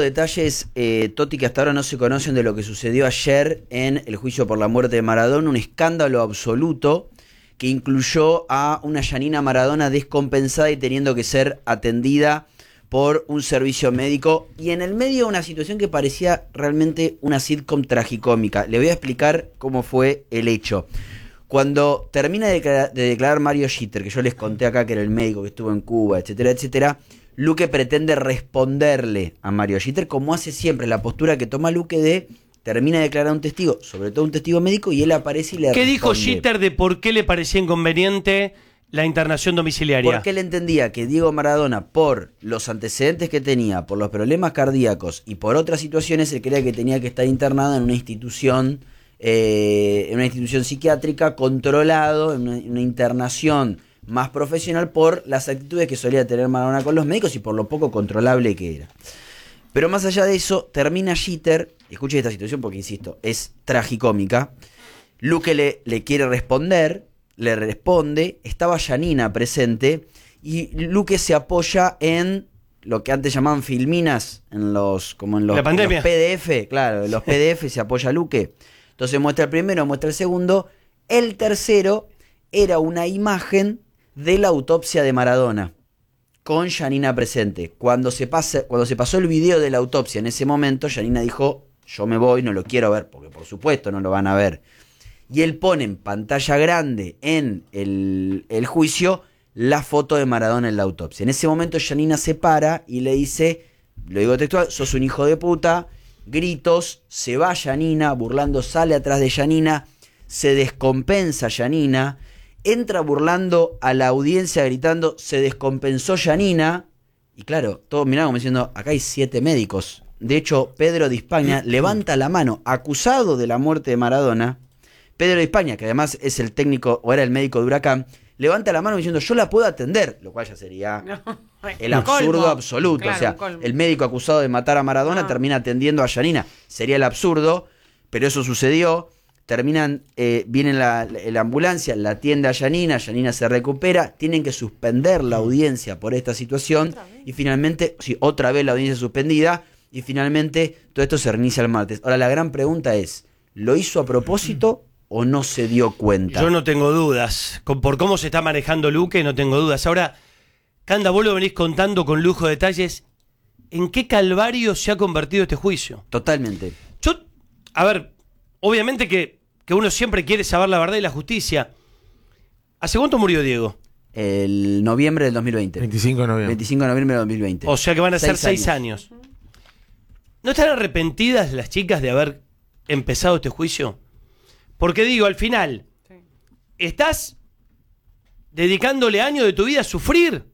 detalles, Toti, que hasta ahora no se conocen de lo que sucedió ayer en el juicio por la muerte de Maradona, un escándalo absoluto que incluyó a una Yanina Maradona descompensada y teniendo que ser atendida por un servicio médico, y en el medio de una situación que parecía realmente una sitcom tragicómica. Le voy a explicar cómo fue el hecho. Cuando termina de declarar Mario Jeter, que yo les conté acá que era el médico que estuvo en Cuba, etcétera, etcétera, Luque pretende responderle a Mario Jeter, como hace siempre, la postura que toma Luque de termina de declarar a un testigo, sobre todo un testigo médico, y él aparece y le responde. ¿Qué dijo Jeter de por qué le parecía inconveniente la internación domiciliaria? Porque él entendía que Diego Maradona, por los antecedentes que tenía, por los problemas cardíacos y por otras situaciones, él creía que tenía que estar internado en una institución psiquiátrica, controlado, en una internación más profesional por las actitudes que solía tener Maradona con los médicos y por lo poco controlable que era. Pero más allá de eso, termina Jeter, escuchen esta situación porque, insisto, es tragicómica. Luque le quiere responder, le responde, estaba Yanina presente y Luque se apoya en lo que antes llamaban filminas, en los PDF, claro, en los PDF se apoya Luque. Entonces muestra el primero, muestra el segundo. El tercero era una imagen de la autopsia de Maradona, con Yanina presente. Cuando se pasó el video de la autopsia, en ese momento, Yanina dijo, yo me voy, no lo quiero ver, porque por supuesto no lo van a ver. Y él pone en pantalla grande en el juicio la foto de Maradona en la autopsia. En ese momento Yanina se para y le dice, lo digo textual, sos un hijo de puta, gritos, se va Yanina, burlando, sale atrás de Yanina, se descompensa Yanina, entra burlando a la audiencia gritando, se descompensó Yanina, y claro, todos miraban como diciendo, acá hay 7 médicos. De hecho, Pedro de España levanta la mano, acusado de la muerte de Maradona. Pedro de España, que además es el técnico, o era el médico de Huracán, levanta la mano diciendo, yo la puedo atender, lo cual ya sería el absurdo colmo absoluto. Claro, o sea, el médico acusado de matar a Maradona termina atendiendo a Yanina. Sería el absurdo, pero eso sucedió. Viene la ambulancia, la atiende a Yanina se recupera, tienen que suspender la audiencia por esta situación y finalmente, otra vez la audiencia suspendida y finalmente todo esto se reinicia el martes. Ahora la gran pregunta es, ¿lo hizo a propósito o no se dio cuenta? Yo no tengo dudas, por cómo se está manejando Luque no tengo dudas. Ahora, Canda, vos lo venís contando con lujo de detalles, ¿en qué calvario se ha convertido este juicio? Totalmente. Obviamente que uno siempre quiere saber la verdad y la justicia. ¿Hace cuánto murió Diego? El noviembre del 2020. 25 de noviembre. 25 de noviembre del 2020. O sea que van a ser 6 años. ¿No están arrepentidas las chicas de haber empezado este juicio? Porque digo, al final, estás dedicándole años de tu vida a sufrir.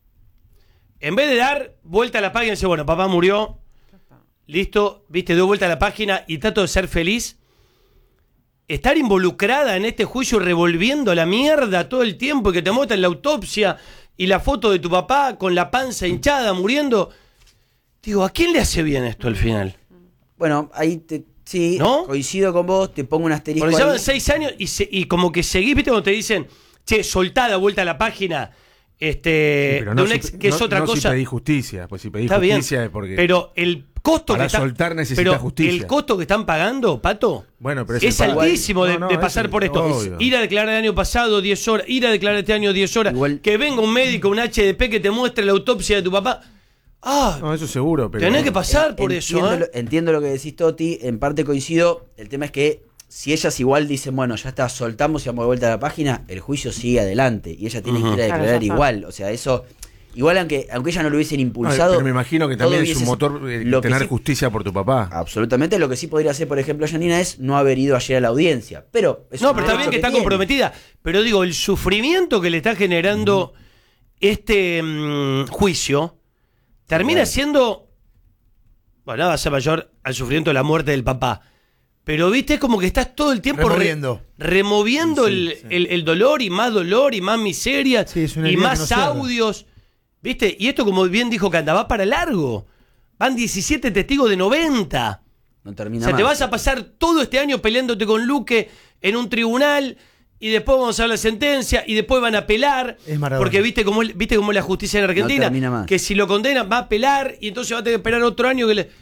En vez de dar vuelta a la página y decir, bueno, papá murió, listo, viste, doy vuelta a la página y trato de ser feliz. Estar involucrada en este juicio revolviendo la mierda todo el tiempo y que te muestran la autopsia y la foto de tu papá con la panza hinchada muriendo. Digo, ¿a quién le hace bien esto al final? Bueno, ahí sí, ¿no? Coincido con vos, te pongo un asterisco. Porque llevan 6 años y como que seguís, viste, cuando te dicen, che, soltada, vuelta a la página, pero de un ex, que es otra cosa. Si pedís justicia, pues si pedís está justicia bien, es porque. Pero el costo para que soltar necesita justicia. El costo que están pagando, Pato, bueno, pero es altísimo de pasar por esto. Obvio. Ir a declarar el año pasado 10 horas, ir a declarar este año 10 horas, que venga un médico, un HDP que te muestre la autopsia de tu papá. No, eso seguro, pero tenés que pasar por eso. Entiendo lo que decís, Toti, en parte coincido. El tema es que si ellas igual dicen, bueno, ya está, soltamos y vamos de vuelta a la página, el juicio sigue adelante y ella tiene que ir a declarar igual. O sea, eso, igual aunque ella no lo hubiesen impulsado. Pero me imagino que también es un motor tener justicia por tu papá. Absolutamente. Lo que sí podría hacer, por ejemplo, Yanina es no haber ido ayer a la audiencia. Pero pero está bien que está comprometida. Pero digo, el sufrimiento que le está generando este juicio termina siendo, bueno, nada, ser mayor al sufrimiento de la muerte del papá. Pero, viste, es como que estás todo el tiempo removiendo el dolor y más miseria y más audios. ¿Viste? Y esto, como bien dijo Canda, va para largo. Van 17 testigos de 90. No termina. O sea, más. te vas a pasar todo este año peleándote con Luque en un tribunal y después vamos a ver la sentencia y después van a apelar. Porque viste cómo es la justicia en Argentina. No termina más. Que si lo condenan va a apelar y entonces va a tener que esperar otro año que le...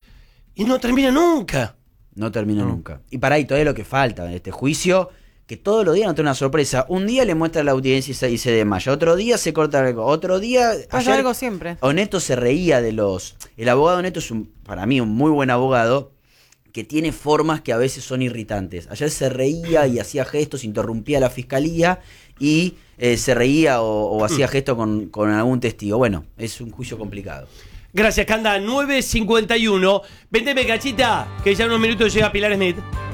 Y no termina nunca. No terminó nunca. Y para ahí todavía lo que falta en este juicio, que todos los días nos trae una sorpresa. Un día le muestra a la audiencia y se desmaya. Otro día se corta algo. Otro día... Pasa algo siempre. Oneto se reía de los... El abogado Oneto es, para mí, un muy buen abogado que tiene formas que a veces son irritantes. Ayer se reía y hacía gestos, interrumpía a la fiscalía y se reía o hacía gestos con algún testigo. Bueno, es un juicio complicado. Gracias, Canda. 9:51. Vendeme, Cachita, que ya en unos minutos llega Pilar Smith.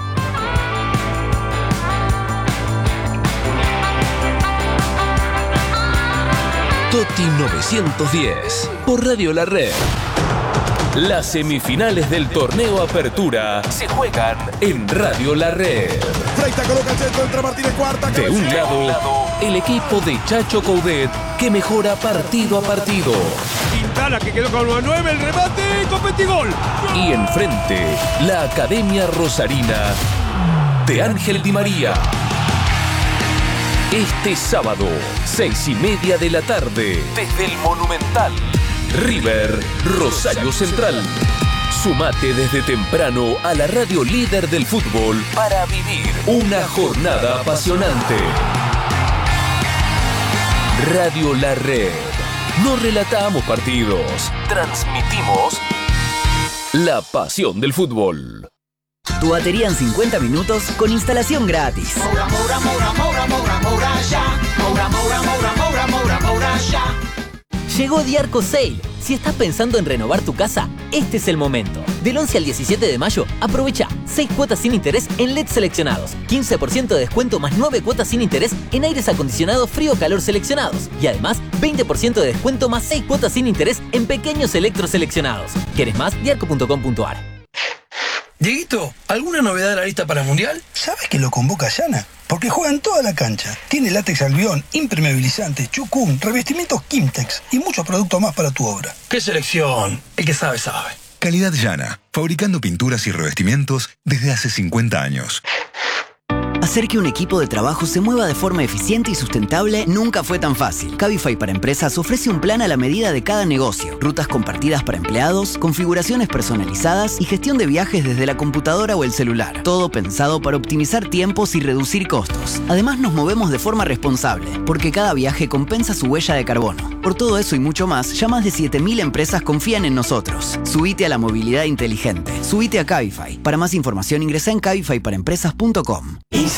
Toti 910 por Radio La Red. Las semifinales del torneo Apertura se juegan en Radio La Red. Freita coloca el centro, entra Martínez cuarta. De un lado, el equipo de Chacho Coudet que mejora partido a partido. Quintana que quedó con 9, el remate con Petigol. Y enfrente, la Academia Rosarina de Ángel Di María. Este sábado, 6:30 de la tarde, desde el Monumental. River, Rosario Central. Sumate desde temprano a la radio líder del fútbol para vivir una jornada apasionante. Radio La Red. No relatamos partidos, transmitimos la pasión del fútbol. Tu batería en 50 minutos con instalación gratis. Llegó Diarco Sale. Si estás pensando en renovar tu casa, este es el momento. Del 11 al 17 de mayo, aprovecha 6 cuotas sin interés en LED seleccionados, 15% de descuento más 9 cuotas sin interés en aires acondicionados frío-calor seleccionados y además 20% de descuento más 6 cuotas sin interés en pequeños electros seleccionados. ¿Quieres más? Diarco.com.ar. Dieguito, ¿alguna novedad de la lista para el Mundial? ¿Sabes que lo convoca Yana? Porque juega en toda la cancha. Tiene látex albión, impermeabilizante, chucún, revestimientos Kimtex y muchos productos más para tu obra. ¡Qué selección! El que sabe, sabe. Calidad Yana, fabricando pinturas y revestimientos desde hace 50 años. Hacer que un equipo de trabajo se mueva de forma eficiente y sustentable nunca fue tan fácil. Cabify para Empresas ofrece un plan a la medida de cada negocio, rutas compartidas para empleados, configuraciones personalizadas y gestión de viajes desde la computadora o el celular. Todo pensado para optimizar tiempos y reducir costos. Además nos movemos de forma responsable, porque cada viaje compensa su huella de carbono. Por todo eso y mucho más, ya más de 7.000 empresas confían en nosotros. Subite a la movilidad inteligente. Subite a Cabify. Para más información ingresa en cabifyparaempresas.com.